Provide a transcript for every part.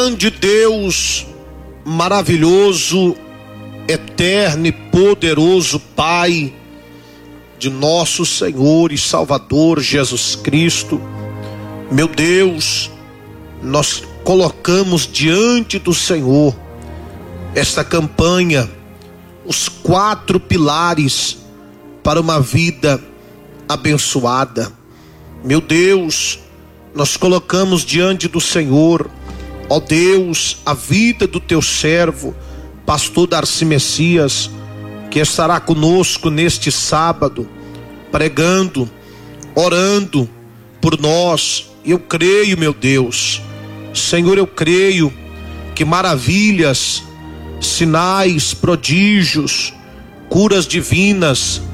Grande Deus, maravilhoso, eterno e poderoso Pai de nosso Senhor e Salvador Jesus Cristo, meu Deus, nós colocamos diante do Senhor esta campanha, os 4 pilares para uma vida abençoada. Meu Deus, nós colocamos diante do Senhor, ó Deus, a vida do teu servo, pastor Darcy Messias, que estará conosco neste sábado, pregando, orando por nós. Eu creio, meu Deus, Senhor, eu creio que maravilhas, sinais, prodígios, curas divinas,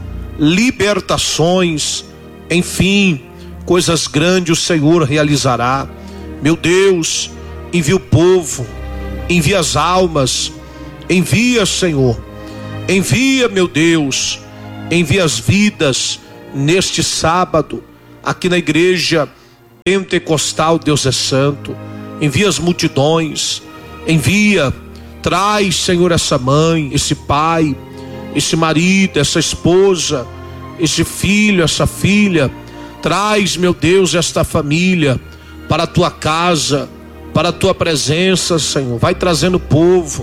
libertações, enfim, coisas grandes o Senhor realizará. Meu Deus, envia o povo, envia as almas, envia, Senhor, envia, meu Deus, envia as vidas neste sábado, aqui na igreja pentecostal Deus é Santo. Envia as multidões, envia, traz, Senhor, essa mãe, esse pai, esse marido, essa esposa, esse filho, essa filha. Traz, meu Deus, esta família para a tua casa, para a tua presença, Senhor. Vai trazendo o povo,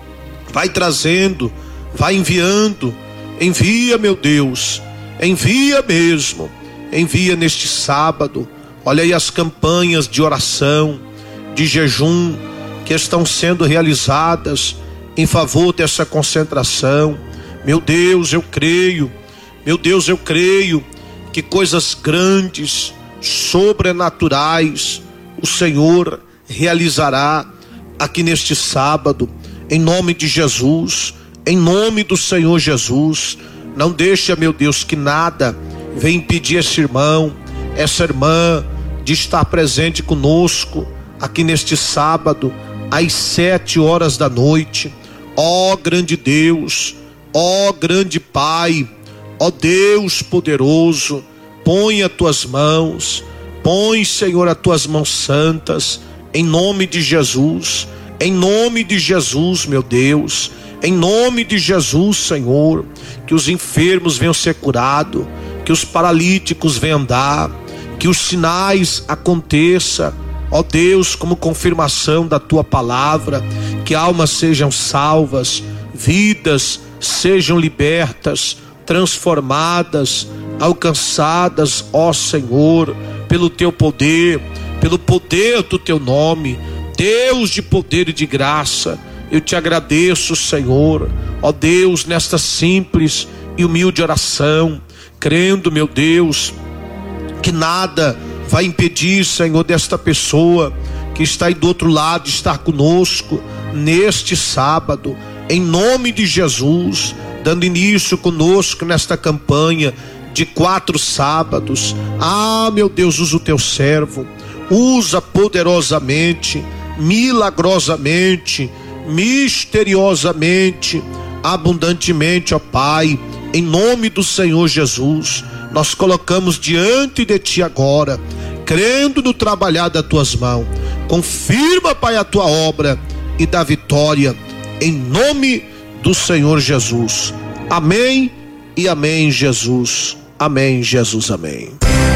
vai trazendo, vai enviando. Envia, meu Deus, envia mesmo, envia neste sábado. Olha aí as campanhas de oração, de jejum, que estão sendo realizadas em favor dessa concentração. Meu Deus, eu creio, meu Deus, eu creio que coisas grandes, sobrenaturais, o Senhor realizará aqui neste sábado, em nome de Jesus, em nome do Senhor Jesus. Não deixa, meu Deus, que nada venha impedir esse irmão, essa irmã, de estar presente conosco aqui neste sábado, às 7h da noite. Ó grande Deus, ó grande Pai, ó Deus poderoso, põe as tuas mãos, põe, Senhor, as tuas mãos santas, em nome de Jesus, em nome de Jesus, meu Deus, em nome de Jesus, Senhor, que os enfermos venham ser curados, que os paralíticos venham andar, que os sinais aconteçam, ó Deus, como confirmação da tua palavra, que almas sejam salvas, vidas sejam libertas, transformadas, alcançadas, ó Senhor, pelo teu poder, pelo poder do teu nome, Deus de poder e de graça. Eu te agradeço, Senhor, ó Deus, nesta simples e humilde oração, crendo, meu Deus, que nada vai impedir, Senhor, desta pessoa que está aí do outro lado, estar conosco neste sábado, em nome de Jesus, dando início conosco nesta campanha de 4 sábados. Ah, meu Deus, usa o teu servo, usa poderosamente, milagrosamente, misteriosamente, abundantemente, ó Pai, em nome do Senhor Jesus. Nós colocamos diante de ti agora, crendo no trabalhar das tuas mãos. Confirma, Pai, a tua obra e dá vitória, em nome do Senhor Jesus. Amém e amém, Jesus. Amém, Jesus, amém.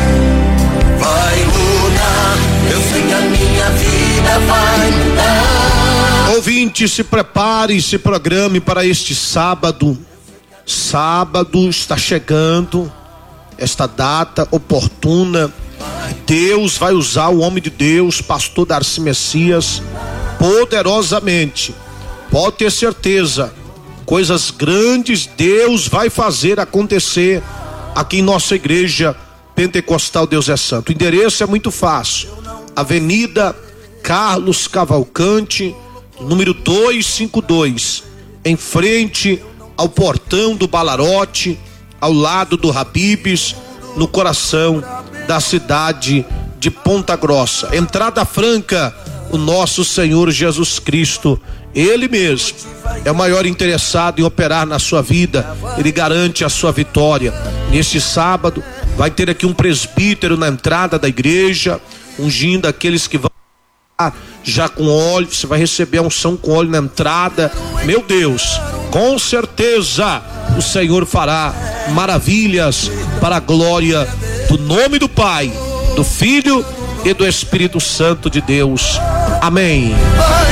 Vai mudar, eu sei que a minha vida vai mudar. Ouvinte, se prepare, se programe para este sábado. Sábado está chegando, esta data oportuna. Deus vai usar o homem de Deus, pastor Darcy Messias, poderosamente. Pode ter certeza, coisas grandes Deus vai fazer acontecer aqui em nossa igreja pentecostal Deus é Santo. O endereço é muito fácil: Avenida Carlos Cavalcante, número 252, em frente ao portão do Balarote, ao lado do Habib's, no coração da cidade de Ponta Grossa. Entrada franca, o nosso Senhor Jesus Cristo, Ele mesmo é o maior interessado em operar na sua vida. Ele garante a sua vitória. Neste sábado vai ter aqui um presbítero na entrada da igreja, ungindo aqueles que vão já com óleo, você vai receber a unção com óleo na entrada. Meu Deus, com certeza o Senhor fará maravilhas para a glória do nome do Pai, do Filho e do Espírito Santo de Deus. Amém.